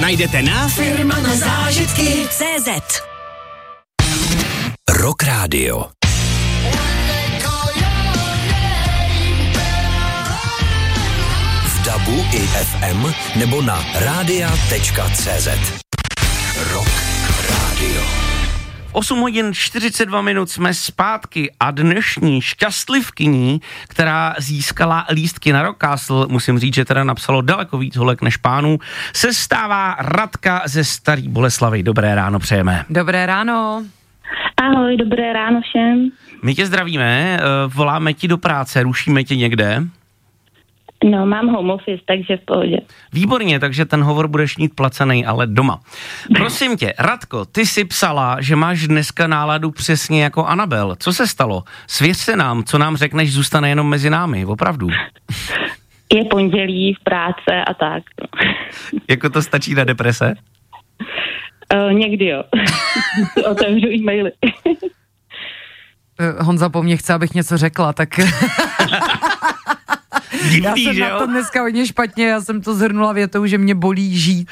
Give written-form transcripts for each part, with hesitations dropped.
najdete na firmanazážitky.cz. Rock Radio. V DABu i FM nebo na radia.cz. Rock Radio. 8 hodin 42 minut jsme zpátky a dnešní šťastlivkyní, která získala lístky na Rock Castle, musím říct, že teda napsalo daleko víc holek než pánů, se stává Radka ze Starý Boleslavy. Dobré ráno přejeme. Dobré ráno. Ahoj, dobré ráno všem. My tě zdravíme, voláme ti do práce, rušíme tě někde? No, mám home office, takže v pohodě. Výborně, takže ten hovor budeš mít placený, ale doma. Prosím tě, Radko, ty jsi psala, že máš dneska náladu přesně jako Anabel. Co se stalo? Svěř se nám, co nám řekneš, zůstane jenom mezi námi, opravdu. Je pondělí v práce a tak. Jako to stačí na deprese? Někdy jo. Otevřu e-maily. Honza po mně chce, abych něco řekla, tak... Já jsem na to dneska hodně špatně, já jsem to zhrnula větou, že mě bolí žít.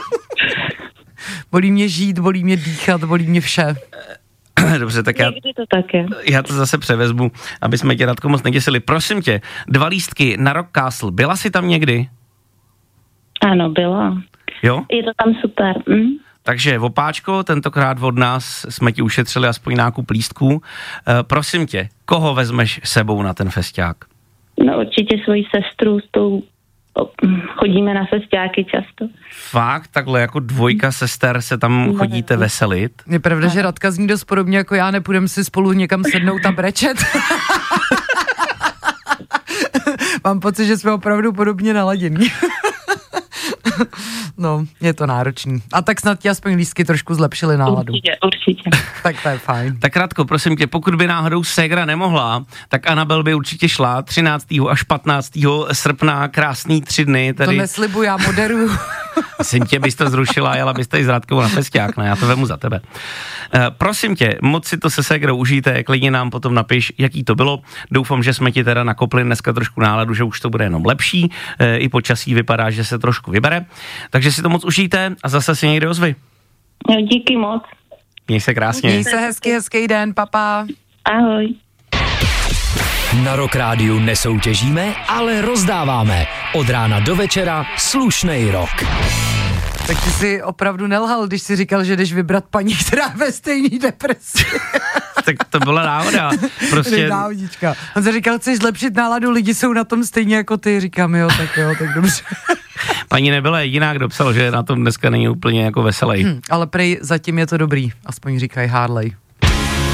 Bolí mě žít, bolí mě dýchat, bolí mě vše. Dobře, tak já to zase převezmu, aby jsme tě, Radko, moc neděsili. Prosím tě, 2 lístky na Rock Castle, byla jsi tam někdy? Ano, byla. Jo? Je to tam super. Takže opáčko, tentokrát od nás jsme ti ušetřili aspoň nákup lístků. Prosím tě, koho vezmeš sebou na ten festiák? No určitě svoji sestru, s tou chodíme na festiáky často. Fakt? Takhle jako 2 sester se tam chodíte veselit? Je pravda, že Radka zní dost podobně jako já, nepůjdeme si spolu někam sednout a brečet. Mám pocit, že jsme opravdu podobně naladění. No, je to náročný. A tak snad ti aspoň lístky trošku zlepšily náladu. Určitě. Tak to je fajn. Tak Radko, prosím tě, pokud by náhodou ségra nemohla, tak Anabel by určitě šla 13. až 15. srpna, krásný 3 dny. Tady... To neslibuji, já moderuju. Myslím tě, bys to zrušila a jela bys tady s Radkou na festiák, ne? Já to vemu za tebe. Prosím tě, moc si to se ségrou užijte, klidně nám potom napiš, jaký to bylo. Doufám, že jsme ti teda nakopli dneska trošku náladu, že už to bude jenom lepší. I počasí vypadá, že se trošku vybere. Takže si to moc užijte a zase si někde ozvi. Jo, díky moc. Měj se krásně. Měj se hezký den, papa. Ahoj. Na Rock Rádiu nesoutěžíme, ale rozdáváme. Od rána do večera slušnej rock. Tak ty jsi opravdu nelhal, když jsi říkal, že jdeš vybrat paní, která je ve stejný depresi. Tak to byla náhoda. Prostě... Náhodička. On se říkal, chceš zlepšit náladu, lidi jsou na tom stejně jako ty. Říkám, jo, tak dobře. Paní nebyla jediná, kdo psal, že na tom dneska není úplně jako veselej. Ale prej zatím je to dobrý, aspoň říkají Harley.